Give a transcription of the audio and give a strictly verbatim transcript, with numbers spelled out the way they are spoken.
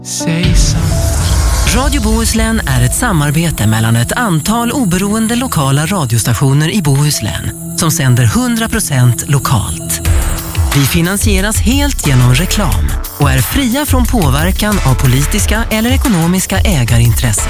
Säg sant. Radio Bohuslän är ett samarbete mellan ett antal oberoende lokala radiostationer i Bohuslän som sänder hundra procent lokalt. Vi finansieras helt genom reklam och är fria från påverkan av politiska eller ekonomiska ägarintressen.